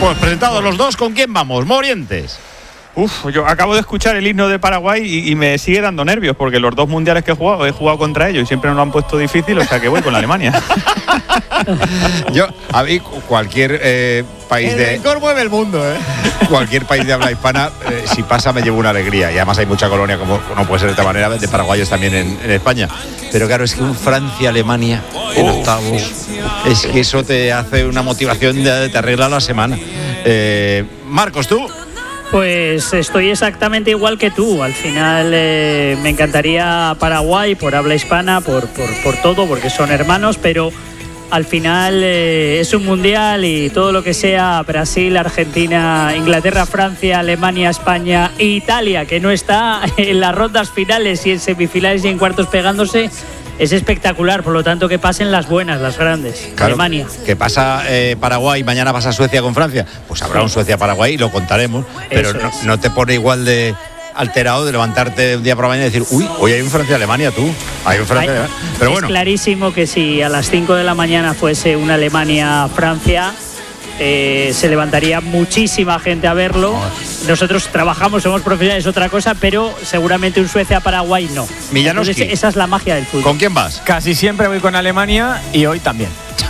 Pues presentados los dos, ¿con quién vamos? Morientes. Yo acabo de escuchar el himno de Paraguay y me sigue dando nervios porque los 2 mundiales que he jugado contra ellos y siempre nos lo han puesto difícil, o sea que voy con la Alemania. A mí cualquier país de... El rencor mueve el mundo, Cualquier país de habla hispana, si pasa me llevo una alegría. Y además hay mucha colonia, como no puede ser de esta manera, de paraguayos también en España. Pero claro, es que un Francia-Alemania en octavos, es que eso te hace una motivación, te arregla la semana. Marcos, ¿tú? Pues estoy exactamente igual que tú. Al final me encantaría Paraguay por habla hispana, por todo, porque son hermanos, pero al final es un mundial y todo lo que sea Brasil, Argentina, Inglaterra, Francia, Alemania, España e Italia, que no está en las rondas finales y en semifinales y en cuartos pegándose, es espectacular. Por lo tanto, que pasen las buenas, las grandes. Claro, Alemania. Que pasa Paraguay, mañana pasa Suecia con Francia. Pues habrá un Suecia-Paraguay y lo contaremos. Pero no te pone igual de alterado de levantarte un día por la mañana y decir, uy, hoy hay un Francia-Alemania, tú. Hay un Francia-Alemania. Pero bueno. Es clarísimo que si a las 5 de la mañana fuese una Alemania-Francia, se levantaría muchísima gente a verlo. Nosotros trabajamos, somos profesionales, otra cosa, pero seguramente un Suecia-Paraguay no. Millanowski. Esa es la magia del fútbol. ¿Con quién vas? Casi siempre voy con Alemania y hoy también.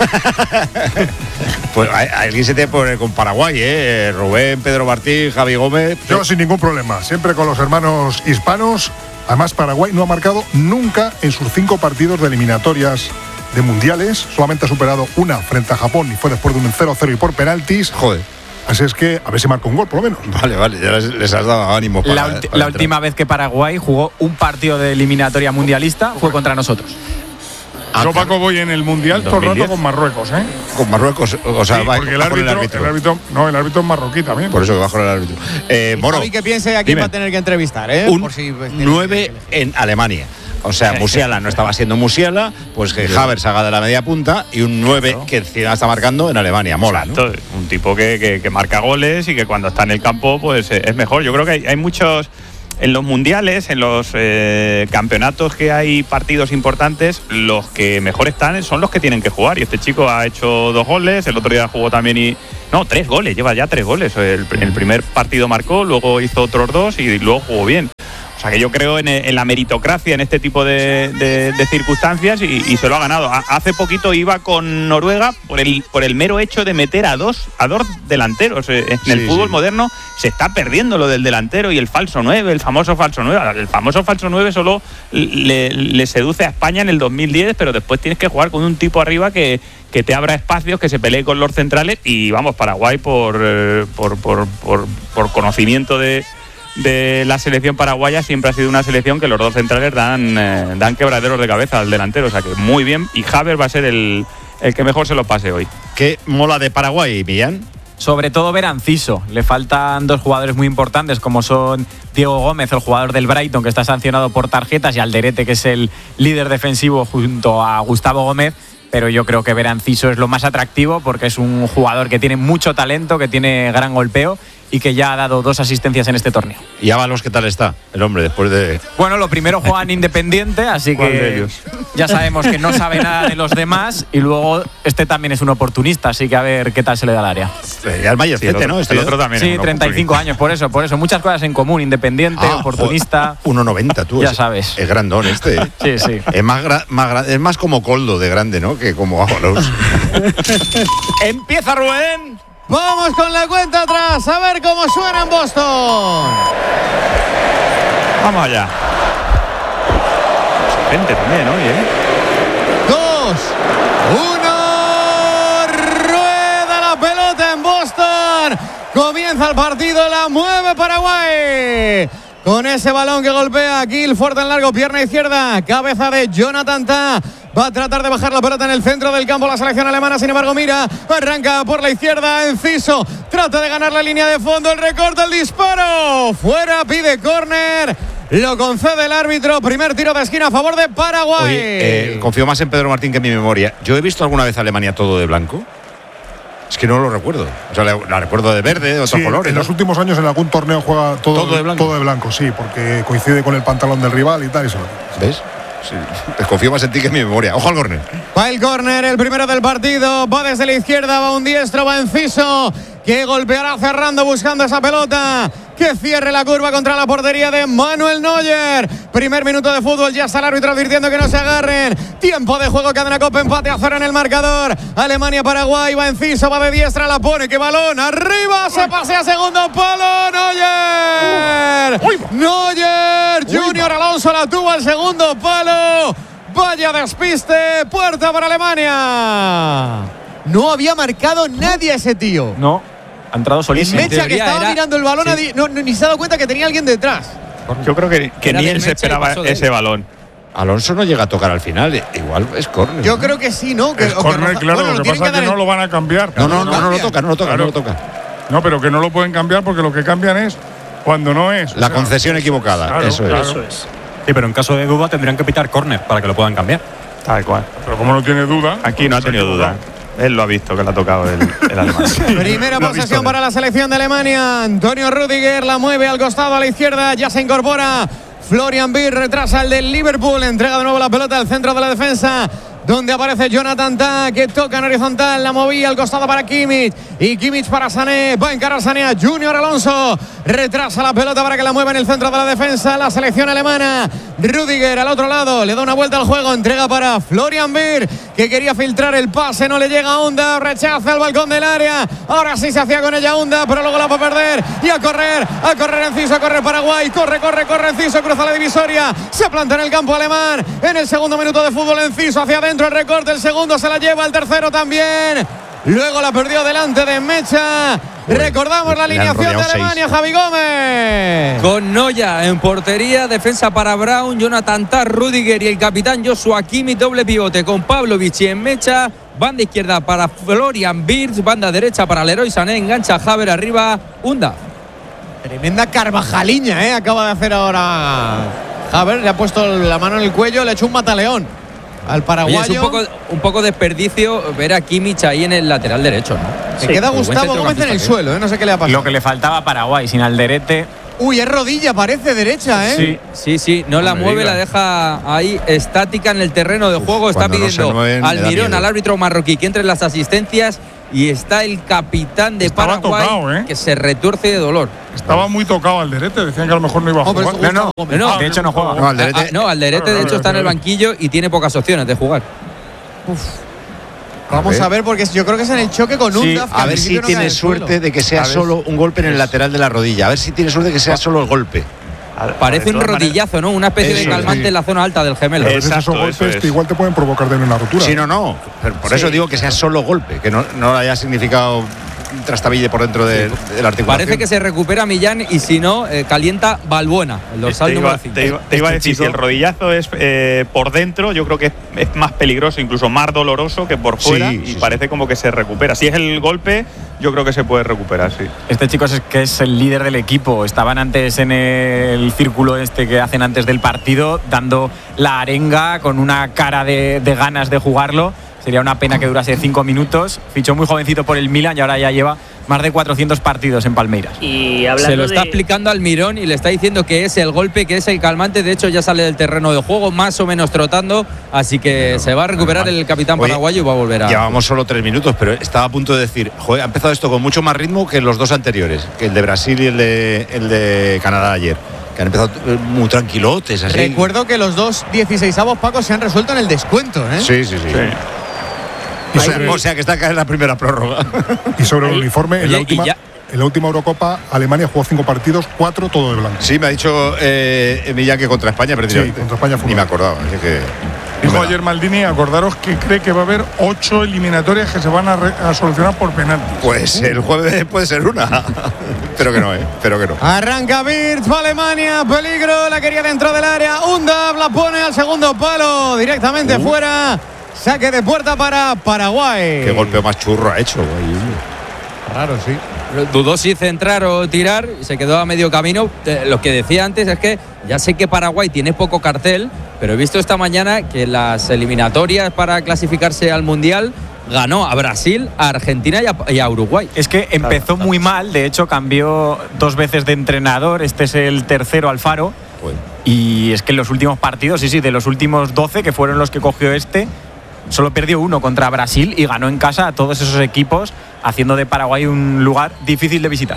Pues alguien se tiene que poner con Paraguay, Rubén, Pedro Martín, Javi Gómez. Yo sin ningún problema, siempre con los hermanos hispanos. Además, Paraguay no ha marcado nunca en sus 5 partidos de eliminatorias de mundiales. Solamente ha superado una frente a Japón y fue después de un 0-0 y por penaltis. Joder. Así es que a ver si marca un gol, por lo menos. Vale, ya les has dado ánimo. La última vez que Paraguay jugó un partido de eliminatoria mundialista fue contra nosotros. Yo, Paco, voy en el Mundial todo el rato con Marruecos, Con Marruecos, o sea, sí, va porque el árbitro es marroquí también. Por eso que va con el árbitro. Moro, Javi, que piense a quién va a tener que entrevistar, Un por si, 9 en Alemania. O sea, Musiala no estaba siendo Musiala, pues que Havertz haga de la media punta y un 9 que encima está marcando en Alemania. Mola, ¿no? Un tipo que marca goles y que cuando está en el campo pues es mejor. Yo creo que hay muchos... En los mundiales, en los campeonatos que hay partidos importantes, los que mejor están son los que tienen que jugar. Y este chico ha hecho 2 goles, el otro día jugó también 3 goles, lleva ya 3 goles. El primer partido marcó, luego hizo otros 2 y luego jugó bien. O sea que yo creo en la meritocracia en este tipo de circunstancias y se lo ha ganado. Hace poquito iba con Noruega por el mero hecho de meter a dos delanteros. En el fútbol moderno se está perdiendo lo del delantero y el falso 9, el famoso falso 9. El famoso falso 9 solo le seduce a España en el 2010, pero después tienes que jugar con un tipo arriba que te abra espacios, que se pelee con los centrales. Y vamos, Paraguay por conocimiento de la selección paraguaya siempre ha sido una selección que los 2 centrales dan quebraderos de cabeza al delantero, o sea que muy bien, y Havertz va a ser el que mejor se lo pase hoy. ¿Qué mola de Paraguay, Millán? Sobre todo ver a Enciso. Le faltan 2 jugadores muy importantes como son Diego Gómez, el jugador del Brighton que está sancionado por tarjetas, y Alderete, que es el líder defensivo junto a Gustavo Gómez. Pero yo creo que ver a Enciso es lo más atractivo porque es un jugador que tiene mucho talento, que tiene gran golpeo y que ya ha dado 2 asistencias en este torneo. ¿Y Ábalos qué tal está el hombre después de...? Bueno, lo primero juega en Independiente, así que ya sabemos que no sabe nada de los demás, y luego este también es un oportunista, así que a ver qué tal se le da al área. Al Mayercete, ¿no? El otro también. Sí, 35 años, por eso. Muchas cosas en común, Independiente, oportunista. 1,90 tú. Ya sabes. Es grandón este. Sí. Es más como Coldo de grande, ¿no? Que como Ábalos. Empieza Rubén. Vamos con la cuenta atrás, a ver cómo suena en Boston. Vamos allá. Gente también hoy, 2, 1, rueda la pelota en Boston. Comienza el partido, la mueve Paraguay. Con ese balón que golpea Gil, fuerte en largo, pierna izquierda, cabeza de Jonathan Tah. Va a tratar de bajar la pelota en el centro del campo la selección alemana, sin embargo mira, arranca por la izquierda, Enciso, trata de ganar la línea de fondo, el recorte, el disparo, fuera, pide córner, lo concede el árbitro, primer tiro de esquina a favor de Paraguay. Oye, confío más en Pedro Martín que en mi memoria. ¿Yo he visto alguna vez a Alemania todo de blanco? Es que no lo recuerdo. O sea, la recuerdo de verde, de otros colores. En los últimos años en algún torneo juega todo de blanco, sí, porque coincide con el pantalón del rival y tal. Eso. ¿Ves? Sí, confío más en ti que en mi memoria. Ojo al córner. Va el córner, el primero del partido. Va desde la izquierda, va un diestro, va Enciso. que golpeará cerrando, buscando esa pelota, que cierre la curva contra la portería de Manuel Neuer. Primer minuto de fútbol, ya está el árbitro advirtiendo que no se agarren. Tiempo de juego, cadena Cope, empate a 0 en el marcador. Alemania-Paraguay, va Enciso, va de diestra, la pone, que balón, arriba, se pasea segundo palo, Neuer. Neuer, Junior Alonso la tuvo al segundo palo. Vaya despiste, puerta para Alemania. No había marcado nadie a ese tío. No, ha entrado solísimo. Mecha, que estaba mirando el balón, ni se ha dado cuenta que tenía alguien detrás. Yo creo que ni él se esperaba ese balón. Alonso no llega a tocar al final, igual es córner. Yo creo que sí, ¿no? Es córner, claro, bueno, lo que pasa es que no lo van a cambiar. No lo toca. No, pero que no lo pueden cambiar porque lo que cambian es cuando no es. La concesión equivocada, claro, eso es. Sí, pero en caso de duda tendrían que pitar córner para que lo puedan cambiar. Tal cual. Pero como no tiene duda. Aquí no ha tenido duda. Él lo ha visto, que le ha tocado el alemán. Primera posesión para la selección de Alemania. Antonio Rüdiger la mueve al costado, a la izquierda. Ya se incorpora Florian Wirtz, retrasa el del Liverpool. Entrega de nuevo la pelota al centro de la defensa, donde aparece Jonathan Tah, que toca en horizontal, la movía al costado para Kimmich, y Kimmich para Sané, va a encarar Sané a Junior Alonso, retrasa la pelota para que la mueva en el centro de la defensa la selección alemana. Rüdiger al otro lado, le da una vuelta al juego, entrega para Florian Wirtz, que quería filtrar el pase, no le llega a Onda, rechaza el balcón del área, ahora sí se hacía con ella Onda, pero luego la va a perder, y a correr Enciso, a correr Paraguay, corre Enciso, cruza la divisoria, se planta en el campo alemán, en el segundo minuto de fútbol Enciso hacia adentro, el recorte, el segundo se la lleva, el tercero también, luego la perdió delante de Mecha. Recordamos la alineación de Alemania, 6. Javi Gómez. Con Neuer en portería, defensa para Braun, Jonathan Tah, Rüdiger y el capitán Joshua Kimmich, doble pivote con Pavlovic y en Mecha, banda izquierda para Florian Wirtz, banda derecha para Leroy Sané, engancha Haver, arriba Unda. Tremenda Carvajaliña, acaba de hacer ahora Haver, le ha puesto la mano en el cuello, le ha hecho un mataleón al paraguayo. Oye, es un poco desperdicio ver a Kimmich ahí en el lateral derecho, ¿no? Se queda Gustavo Gómez en el suelo, no sé qué le ha pasado. Lo que le faltaba a Paraguay, sin Alderete. Uy, es rodilla, parece derecha, Sí, no la mueve, la deja ahí estática en el terreno de juego. Está pidiendo al Mirón, al árbitro marroquí, que entre en las asistencias, y está el capitán de Paraguay tocado, que se retuerce de dolor. Estaba muy tocado Alderete, decían que a lo mejor no iba a jugar. No, de hecho no juega. No, Alderete de hecho está en el banquillo y tiene pocas opciones de jugar. Vamos a ver, porque yo creo que es en el choque con Unda. A ver si tiene suerte de que sea solo un golpe en el lateral de la rodilla. A ver si tiene suerte de que sea solo el golpe. Parece un rodillazo, ¿no? Una especie de calmante en la zona alta del gemelo. Exacto, esos golpes que igual te pueden provocar de una rotura. Sí, no. Por eso digo que sea solo golpe, que no haya significado un trastabille por dentro de la articulación. Parece que se recupera Millán y si no, calienta Balbuena, el dorsal número 5. Te iba a decir, si el rodillazo es por dentro, yo creo que es más peligroso, incluso más doloroso que por fuera, y parece como que se recupera. Si es el golpe, yo creo que se puede recuperar, sí. Este chico es que es el líder del equipo. Estaban antes en el círculo que hacen antes del partido, dando la arenga con una cara de ganas de jugarlo. Sería una pena que durase 5 minutos. Fichó muy jovencito por el Milan y ahora ya lleva más de 400 partidos en Palmeiras. Y se lo está explicando al Mirón y le está diciendo que es el golpe, que es el calmante. De hecho, ya sale del terreno de juego, más o menos trotando. Así que se va a recuperar el capitán paraguayo y va a volver a. Llevamos solo 3 minutos, pero estaba a punto de decir, joder, ha empezado esto con mucho más ritmo que los dos anteriores, que el de Brasil y el de Canadá ayer. Que han empezado muy tranquilotes, así. Recuerdo que los dos 16avos, Paco, se han resuelto en el descuento, Sí. O sea que está acá en la primera prórroga. Y sobre el uniforme, en la última Eurocopa, Alemania jugó 5 partidos, 4 todo de blanco. Sí, me ha dicho Millán que contra España perdió. Sí, contra España fue. Ni me acordaba. Dijo ayer Maldini, acordaros que cree que va a haber 8 eliminatorias que se van a solucionar por penaltis. Pues el jueves puede ser una. Pero que no, Arranca Wirtz, va Alemania, peligro, la quería dentro del área. Unda la pone al segundo palo, directamente fuera. Saque de puerta para Paraguay. Qué golpeo más churro ha hecho, Raro, sí. Dudó si centrar o tirar y se quedó a medio camino. Lo que decía antes es que ya sé que Paraguay tiene poco cartel, pero he visto esta mañana que las eliminatorias para clasificarse al Mundial ganó a Brasil, a Argentina y a Uruguay. Es que empezó muy mal, de hecho cambió 2 veces de entrenador, este es el tercero, Alfaro. Y es que en los últimos partidos, de los últimos 12 que fueron los que cogió solo perdió 1 contra Brasil y ganó en casa a todos esos equipos haciendo de Paraguay un lugar difícil de visitar.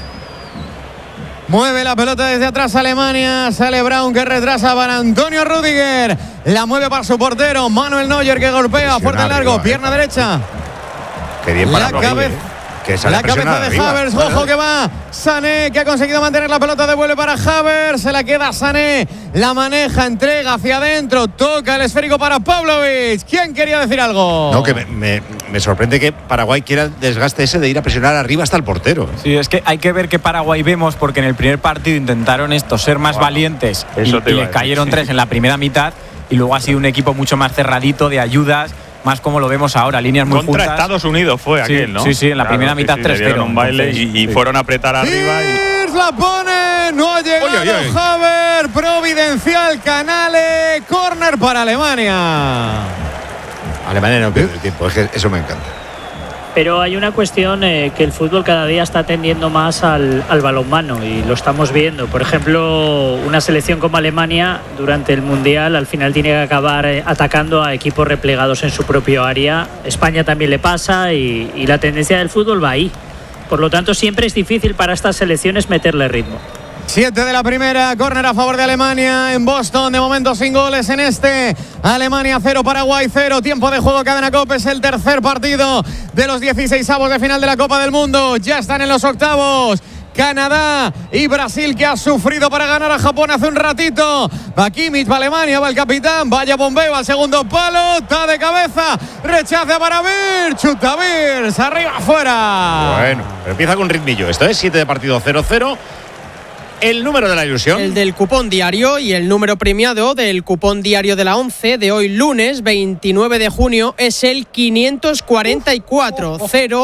Mueve la pelota desde atrás Alemania. Sale Braun que retrasa para Antonio Rüdiger. La mueve para su portero Manuel Neuer que golpea fuerte largo, pierna derecha. Qué bien para la cabeza. La cabeza de Havertz, ojo que va Sané, que ha conseguido mantener la pelota, devuelve para Havertz, se la queda Sané, la maneja, entrega hacia adentro, toca el esférico para Pavlovic. ¿Quién quería decir algo? No, que me sorprende que Paraguay quiera el desgaste ese de ir a presionar arriba hasta el portero. Sí, es que hay que ver qué Paraguay vemos, porque en el primer partido intentaron ser más valientes y les cayeron 3 en la primera mitad, y luego ha sido un equipo mucho más cerradito, de ayudas, más como lo vemos ahora, líneas muy contra juntas. Estados Unidos fue aquel, ¿no? Sí, en la primera mitad 3-0. Dieron un baile y fueron a apretar arriba. La pone, no ha llegado Havertz, providencial Canale, córner para Alemania. Alemania no pierde tiempo, es que eso me encanta. Pero hay una cuestión que el fútbol cada día está tendiendo más al balonmano y lo estamos viendo. Por ejemplo, una selección como Alemania durante el Mundial al final tiene que acabar atacando a equipos replegados en su propio área. España también le pasa y la tendencia del fútbol va ahí. Por lo tanto, siempre es difícil para estas selecciones meterle ritmo. 7 de la primera, córner a favor de Alemania en Boston, de momento sin goles en este. Alemania 0, Paraguay 0, tiempo de juego, Cadena COPE, es el tercer partido de los 16avos de final de la Copa del Mundo. Ya están en los octavos Canadá y Brasil, que ha sufrido para ganar a Japón hace un ratito. Va Kimmich, va Alemania, va el capitán, vaya bombeo al segundo palo, está de cabeza, rechaza para Vir, chuta Vir, arriba, afuera. Bueno, pero empieza con ritmillo, esto es 7 de partido 0-0. El número de la ilusión. El del cupón diario y el número premiado del cupón diario de la 11 de hoy lunes 29 de junio es el 544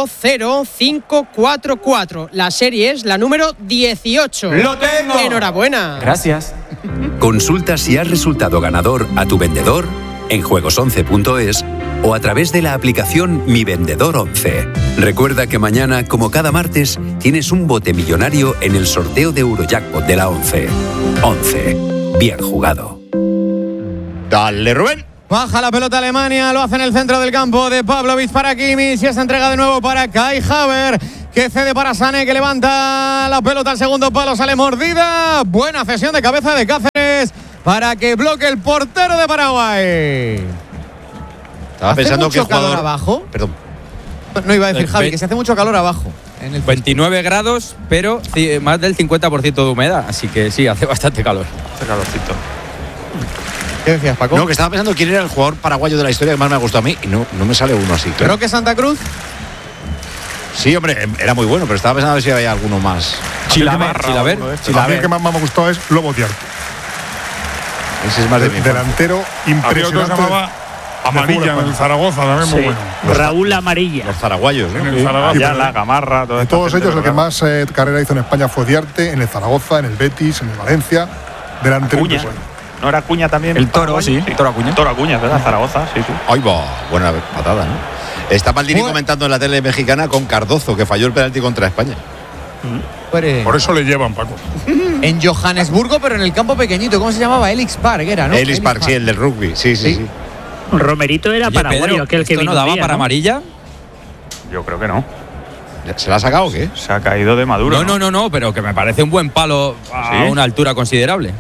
00544. La serie es la número 18. ¡Lo tengo! ¡Enhorabuena! Gracias. Consulta si has resultado ganador a tu vendedor en juegos11.es o a través de la aplicación Mi Vendedor 11. Recuerda que mañana, como cada martes, tienes un bote millonario en el sorteo de Eurojackpot de la 11. 11. Bien jugado. Dale, Rubén. Baja la pelota Alemania, lo hace en el centro del campo de Pavlovic para Kimmich y esa entrega de nuevo para Kai Havertz, que cede para Sané, que levanta la pelota al segundo palo, sale mordida. Buena cesión de cabeza de Cáceres para que bloquee el portero de Paraguay. Estaba pensando mucho que calor abajo. Perdón. No iba a decir Javi, que se hace mucho calor abajo. En el 29 grados, pero más del 50% de humedad. Así que sí, hace bastante calor. Hace calorcito. ¿Qué decías, Paco? No, que estaba pensando quién era el jugador paraguayo de la historia que más me ha gustado a mí y no me sale uno así. Claro. Creo que Santa Cruz. Sí, hombre, era muy bueno, pero estaba pensando a ver si había alguno más. Chilaver. A mí el que más me ha gustado es Lobo Diarte. Ese es más de mi delantero impresionante. Se llamaba Amarilla en el Zaragoza, también muy bueno. Raúl Amarilla. Los zaraguayos, ¿no? En el Zaragoza. Ya la Gamarra, De todos ellos, el que más carrera hizo en España fue Diarte, en el Zaragoza, en el Betis, en el Valencia. Delantero Acuña. ¿No era Acuña también? El Toro, sí. Toro Acuña. Toro Acuña, ¿verdad? Zaragoza, sí. Ahí va, buena patada, ¿no? Está Maldini comentando en la tele mexicana con Cardozo, que falló el penalti contra España. Por eso le llevan, Paco. En Johannesburgo, pero en el campo pequeñito. ¿Cómo se llamaba? Elix Park era, ¿no? Ellis Park, sí, el del rugby. Sí. Romerito era paraguayo, aquel que vino. ¿No daba para ¿no? amarilla? Yo creo que no. ¿Se la ha sacado o qué? Se ha caído de maduro. No, pero que me parece un buen palo a ¿Sí? una altura considerable.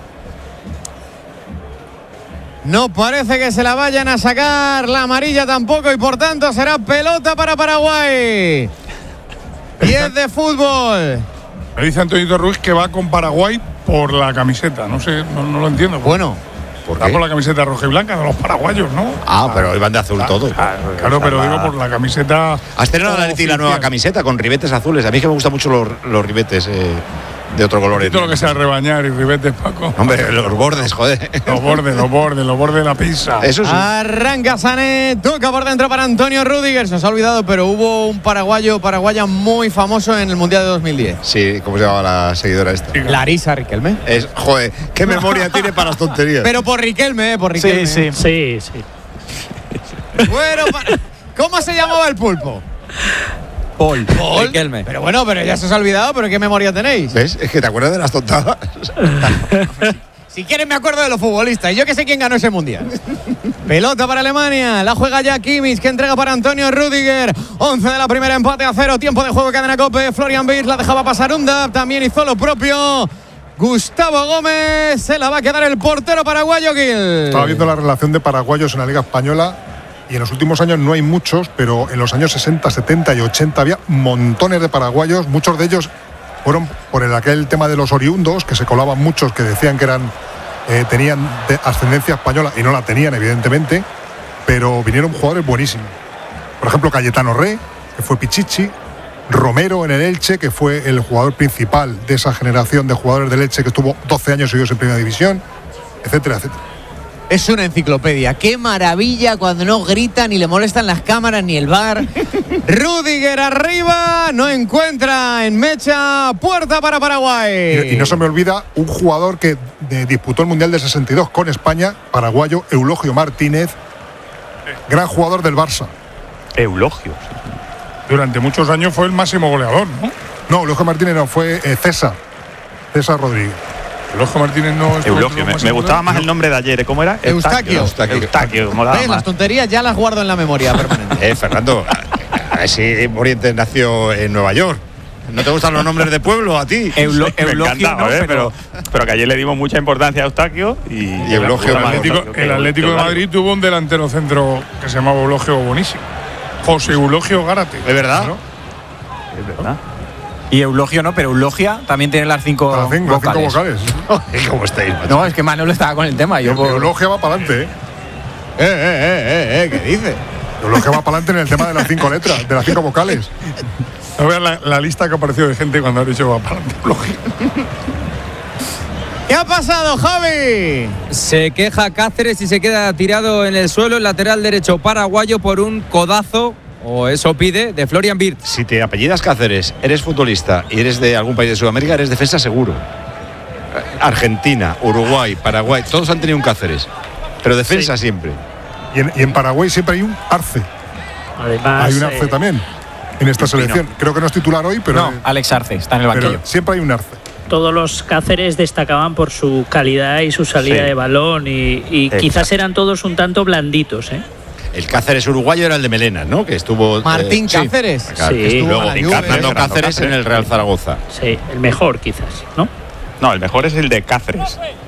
No parece que se la vayan a sacar, la amarilla tampoco, y por tanto será pelota para Paraguay. 10 de fútbol. Me dice Antonio Ruiz que va con Paraguay por la camiseta. No sé, no lo entiendo. Bueno, ¿por Va qué? por la camiseta roja y blanca de los paraguayos, ¿no? Ah, pero iban de azul todo. Claro, pero digo por la camiseta. Has estrenado la Leti la nueva camiseta con ribetes azules. A mí es que me gustan mucho los ribetes de otro color. Todo lo que sea rebañar y ribetes, Paco. Hombre, los bordes, joder. Los bordes de la pizza. Eso sí. arranca Sané, toca por dentro para Antonio Rüdiger. Se nos ha olvidado, pero hubo un paraguaya muy famoso en el Mundial de 2010. Sí, ¿cómo se llamaba la seguidora esta? Larisa Riquelme. Joder, qué memoria tiene para las tonterías. Pero por Riquelme, por Riquelme. Sí. Bueno, ¿cómo se llamaba el pulpo? Paul. Riquelme. Pero bueno, pero ya se os ha olvidado, pero ¿qué memoria tenéis? ¿Ves? Es que te acuerdas de las tontadas. Si quieres me acuerdo de los futbolistas. Yo que sé quién ganó ese mundial. Pelota para Alemania. La juega ya Kimmich, que entrega para Antonio Rüdiger. 11 de la primera, empate a 0. Tiempo de juego, cadena COPE. Florian Wirtz la dejaba pasar Unda. También hizo lo propio Gustavo Gómez. Se la va a quedar el portero paraguayo, Gil. Estaba viendo la relación de paraguayos en la Liga Española. Y en los últimos años no hay muchos, pero en los años 60, 70 y 80 había montones de paraguayos. Muchos de ellos fueron por aquel tema de los oriundos, que se colaban muchos que decían que tenían ascendencia española y no la tenían, evidentemente, pero vinieron jugadores buenísimos. Por ejemplo, Cayetano Rey, que fue Pichichi, Romero en el Elche, que fue el jugador principal de esa generación de jugadores del Elche que estuvo 12 años seguidos en Primera División, etcétera, etcétera. Es una enciclopedia. Qué maravilla cuando no grita, ni le molestan las cámaras, ni el VAR. Rüdiger arriba, no encuentra en mecha, puerta para Paraguay. Y no se me olvida un jugador que disputó el Mundial del 62 con España, paraguayo, Eulogio Martínez, gran jugador del Barça. Eulogio. Durante muchos años fue el máximo goleador, ¿no? No, Eulogio Martínez no, fue César Rodríguez. Eulogio Martínez no. Eulogio, me gustaba más el nombre de ayer. ¿Cómo era? Eustaquio. Las tonterías ya las guardo en la memoria permanente. Fernando, a ver si Morientes nació en Nueva York. ¿No te gustan los nombres de pueblo a ti? Eulogio no, pero que ayer le dimos mucha importancia a Eustaquio y Eulogio. El Atlético de Madrid tuvo un delantero centro que se llamaba Eulogio buenísimo. José Eulogio Gárate. ¿Es verdad? ¿No? Es verdad. Y Eulogio no, pero Eulogia también tiene las cinco vocales. ¿Cómo estáis? No, es que Manolo estaba con el tema. Eulogia va para adelante, ¿Qué dice? Eulogia va para adelante en el tema de las 5 letras, de las 5 vocales. No veas la lista que apareció de gente cuando ha dicho va para adelante Eulogia. ¿Qué ha pasado, Javi? Se queja Cáceres y se queda tirado en el suelo el lateral derecho paraguayo por un codazo, o eso pide, de Florian Wirtz. Si te apellidas Cáceres, eres futbolista y eres de algún país de Sudamérica, eres defensa seguro. Argentina, Uruguay, Paraguay, todos han tenido un Cáceres, pero defensa siempre. Y en Paraguay siempre hay un Arce. Además, hay un Arce también en esta selección. Creo que no es titular hoy, pero no, Alex Arce está en el banquillo. Siempre hay un Arce. Todos los Cáceres destacaban por su calidad y su salida de balón y quizás eran todos un tanto blanditos, ¿eh? El Cáceres uruguayo era el de Melenas, ¿no? Que estuvo Martín Cáceres. Sí. Luego Fernando Cáceres en el Real Zaragoza. Sí, el mejor quizás, ¿no? No, el mejor es el de Cáceres.